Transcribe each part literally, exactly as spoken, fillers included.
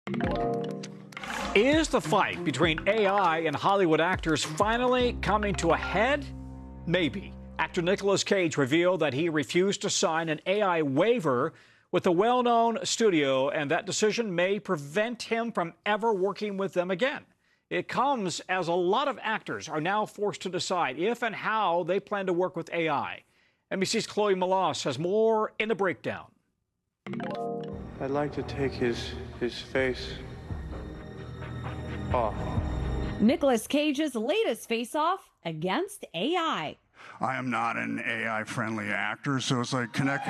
Is the fight between A I and Hollywood actors finally coming to a head? Maybe. Actor Nicolas Cage revealed that he refused to sign an A I waiver with a well-known studio, and that decision may prevent him from ever working with them again. It comes as a lot of actors are now forced to decide if and how they plan to work with A I. N B C's Chloe Melas has more in the breakdown. I'd like to take his his face off. Nicolas Cage's latest face-off against A I. I am not an A I-friendly actor, so it's like connect,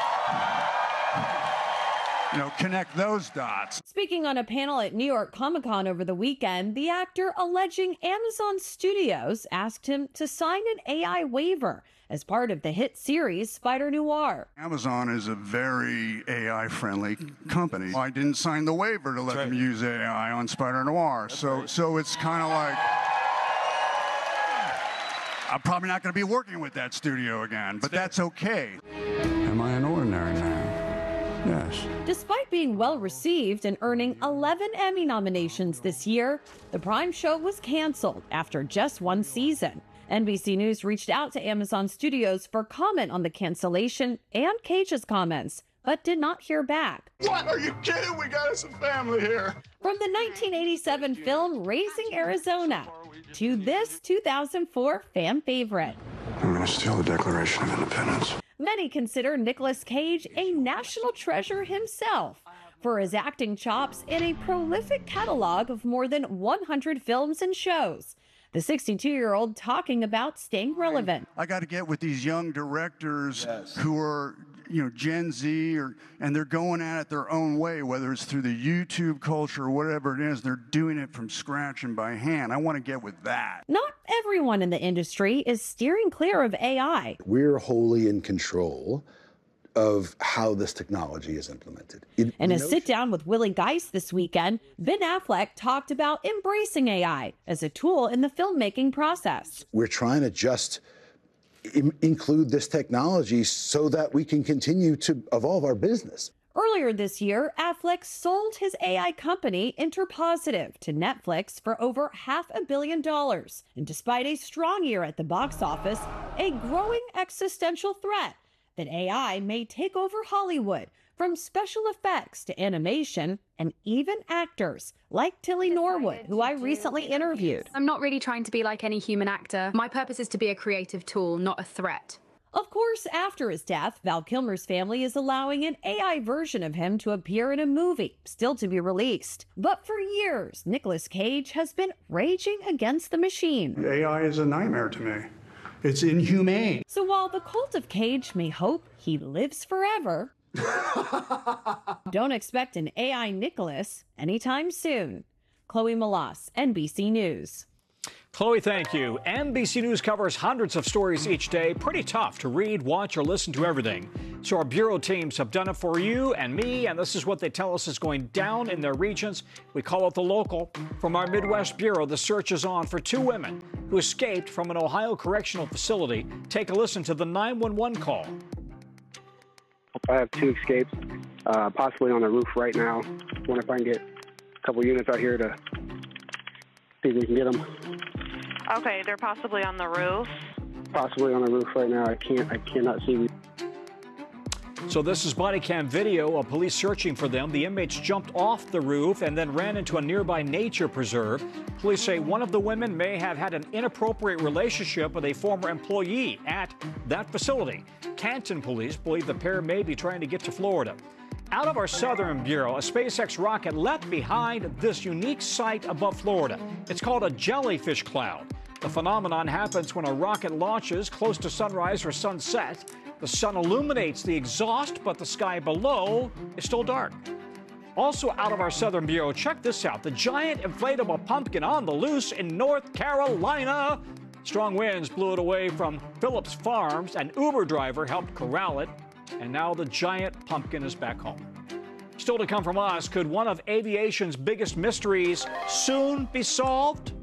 you know, connect those dots. Speaking on a panel at New York Comic-Con over the weekend, the actor alleging Amazon Studios asked him to sign an A I waiver as part of the hit series Spider-Noir. Amazon is a very A I-friendly company. I didn't sign the waiver to let That's right. them use A I on Spider-Noir, so right. so it's kind of like I'm probably not going to be working with that studio again, but that's okay. Am I an ordinary man? Yes. Despite being well received and earning eleven Emmy nominations this year, the Prime show was canceled after just one season. N B C News reached out to Amazon Studios for comment on the cancellation and Cage's comments, but did not hear back. What? Are you kidding? We got us a family here. From the nineteen eighty-seven film Raising Arizona to this two thousand four fan favorite. I'm going to steal the Declaration of Independence. Many consider Nicolas Cage a national treasure himself for his acting chops and a prolific catalog of more than one hundred films and shows. The sixty-two-year-old talking about staying relevant. I got to get with these young directors Yes. who are, you know, Gen Z, or and they're going at it their own way, whether it's through the YouTube culture or whatever it is. They're doing it from scratch and by hand. I want to get with that. Not everyone in the industry is steering clear of A I. We're wholly in control of how this technology is implemented. It, In a no- sit-down with Willie Geist this weekend, Ben Affleck talked about embracing A I as a tool in the filmmaking process. We're trying to just im- include this technology so that we can continue to evolve our business. Earlier this year, Affleck sold his A I company Interpositive to Netflix for over half a billion dollars. And despite a strong year at the box office, a growing existential threat that A I may take over Hollywood, from special effects to animation, and even actors, like Tilly Norwood, who I recently interviewed. I'm not really trying to be like any human actor. My purpose is to be a creative tool, not a threat. Of course, after his death, Val Kilmer's family is allowing an A I version of him to appear in a movie, still to be released. But for years, Nicolas Cage has been raging against the machine. A I is a nightmare to me. It's inhumane. So while the cult of Cage may hope he lives forever, don't expect an A I Nicholas anytime soon. Chloe Melas, N B C News. Chloe, thank you. N B C News covers hundreds of stories each day. Pretty tough to read, watch, or listen to everything. So our bureau teams have done it for you and me, and this is what they tell us is going down in their regions. We call it the local. From our Midwest Bureau, the search is on for two women who escaped from an Ohio correctional facility. Take a listen to the nine one one call. I have two escapes, uh, possibly on the roof right now. Wonder if I can get a couple units out here to see if we can get them. Okay, they're possibly on the roof. Possibly on the roof right now. I can't. I cannot see. So this is body cam video of police searching for them. The inmates jumped off the roof and then ran into a nearby nature preserve. Police say one of the women may have had an inappropriate relationship with a former employee at that facility. Canton police believe the pair may be trying to get to Florida. Out of our southern bureau, a SpaceX rocket left behind this unique site above Florida. It's called a jellyfish cloud. The phenomenon happens when a rocket launches close to sunrise or sunset. The sun illuminates the exhaust, but the sky below is still dark. Also out of our southern bureau, check this out. The giant inflatable pumpkin on the loose in North Carolina. Strong winds blew it away from Phillips Farms. An Uber driver helped corral it. And now the giant pumpkin is back home. Still to come from us, could one of aviation's biggest mysteries soon be solved?